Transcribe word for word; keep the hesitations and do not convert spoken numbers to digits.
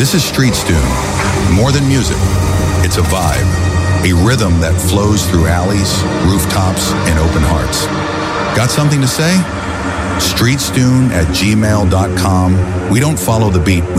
This is Street Stoon. More than music, it's a vibe, a rhythm that flows through alleys, rooftops, and open hearts. Got something to say? streetstoon at gmail dot com. We don't follow the beat, we